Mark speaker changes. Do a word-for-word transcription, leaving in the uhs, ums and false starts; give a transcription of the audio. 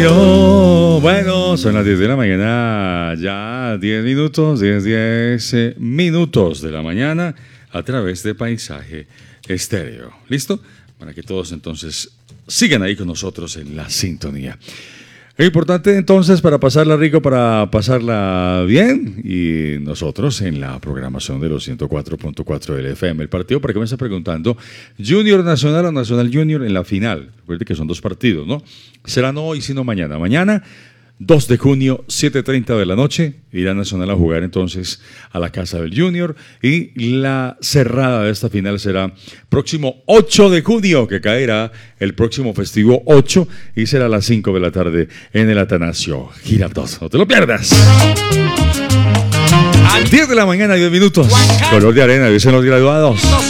Speaker 1: Bueno, son las diez de la mañana, ya diez minutos, diez, diez eh, minutos de la mañana a través de Paisaje Estéreo. ¿Listo? Para que todos entonces sigan ahí con nosotros en la sintonía. Es importante entonces para pasarla rico, para pasarla bien, y nosotros en la programación de los ciento cuatro punto cuatro del F M. El partido, para que me está preguntando, Junior Nacional o Nacional Junior en la final. Recuerde que son dos partidos, ¿no? Será no hoy, sino mañana. Mañana, dos de junio, siete y treinta de la noche, irá Nacional a jugar entonces a la casa del Junior. Y la cerrada de esta final será próximo ocho de junio, que caerá el próximo festivo ocho, y será a las cinco de la tarde en el Atanasio Girardot. No te lo pierdas. diez de la mañana, diez minutos. Color de arena, dicen los graduados.